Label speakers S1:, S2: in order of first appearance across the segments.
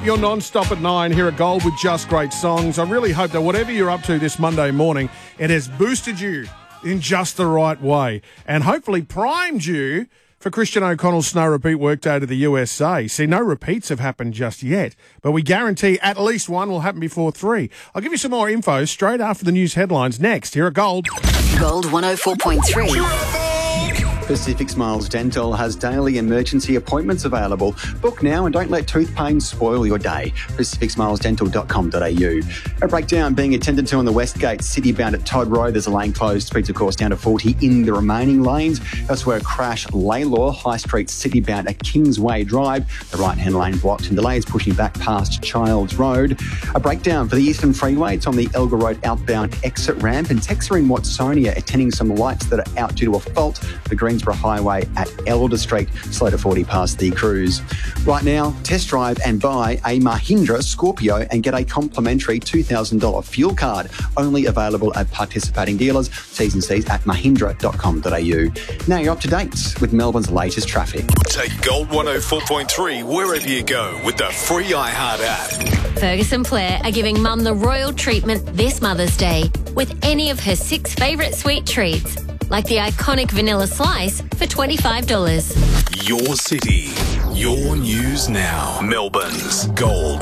S1: You're non-stop at 9 here at Gold with just great songs. I really hope that whatever you're up to this Monday morning, it has boosted you in just the right way and hopefully primed you for Christian O'Connell's snow repeat workday to the USA. See, no repeats have happened just yet, but we guarantee at least one will happen before 3. I'll give you some more info straight after the news headlines next here at Gold.
S2: Gold 104.3.
S3: Pacific Smiles Dental has daily emergency appointments available. Book now and don't let tooth pain spoil your day. pacificsmilesdental.com.au. A breakdown being attended to on the West Gate, city bound at Todd Road. There's a lane closed, speeds of course down to 40 in the remaining lanes. Elsewhere, a crash, Laylaw, High Street, city bound at Kingsway Drive. The right-hand lane blocked and delays pushing back past Childs Road. A breakdown for the Eastern Freeway. It's on the Elgar Road outbound exit ramp, and Texer in Watsonia attending some lights that are out due to a fault. The Greensboro Highway at Elder Street, slow to 40 past the Cruise. Right now, test drive and buy a Mahindra Scorpio and get a complimentary $2,000 fuel card. Only available at participating dealers. T's and C's at mahindra.com.au. Now you're up to date with Melbourne's latest traffic.
S4: Take Gold 104.3 wherever you go with the free iHeart app.
S5: Fergus and Blair are giving Mum the royal treatment this Mother's Day with any of her 6 favourite sweet treats, like the iconic vanilla slice for $25.
S4: Your city, your news now. Melbourne's Gold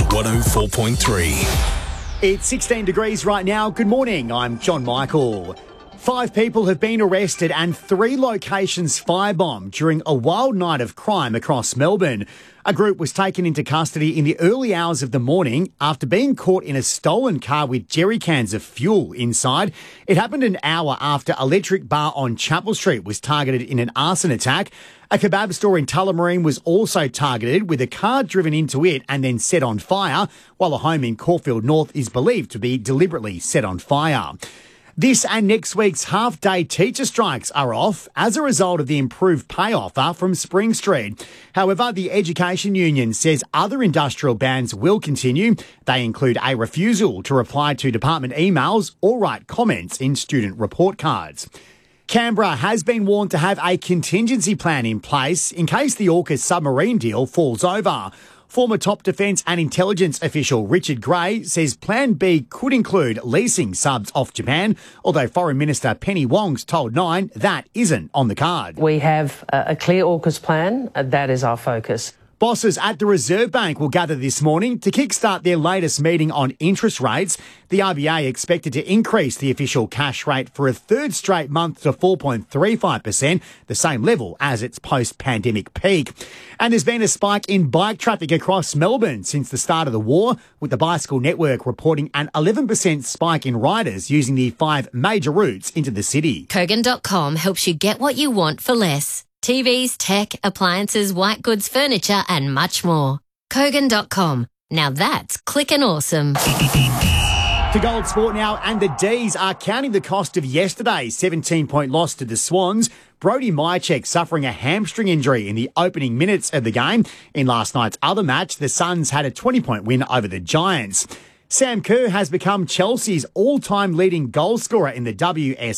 S4: 104.3.
S6: It's 16 degrees right now. Good morning, I'm John Michael. 5 people have been arrested and 3 locations firebombed during a wild night of crime across Melbourne. A group was taken into custody in the early hours of the morning after being caught in a stolen car with jerry cans of fuel inside. It happened an hour after Electric Bar on Chapel Street was targeted in an arson attack. A kebab store in Tullamarine was also targeted with a car driven into it and then set on fire, while a home in Caulfield North is believed to be deliberately set on fire. This and next week's half-day teacher strikes are off as a result of the improved pay offer from Spring Street. However, the Education Union says other industrial bans will continue. They include a refusal to reply to department emails or write comments in student report cards. Canberra has been warned to have a contingency plan in place in case the AUKUS submarine deal falls over. Former top defence and intelligence official Richard Gray says Plan B could include leasing subs off Japan, although Foreign Minister Penny Wong's told Nine that isn't on the card.
S7: We have a clear AUKUS plan. That is our focus.
S6: Bosses at the Reserve Bank will gather this morning to kickstart their latest meeting on interest rates. The RBA expected to increase the official cash rate for a third straight month to 4.35%, the same level as its post-pandemic peak. And there's been a spike in bike traffic across Melbourne since the start of the war, with the Bicycle Network reporting an 11% spike in riders using the 5 major routes into the city.
S5: Kogan.com helps you get what you want for less. TVs, tech, appliances, white goods, furniture and much more. Kogan.com. Now that's clicking awesome.
S6: To Gold Sport now, and the D's are counting the cost of yesterday's 17-point loss to the Swans. Brody Myercheck suffering a hamstring injury in the opening minutes of the game. In last night's other match, the Suns had a 20-point win over the Giants. Sam Kerr has become Chelsea's all-time leading goal scorer in the WS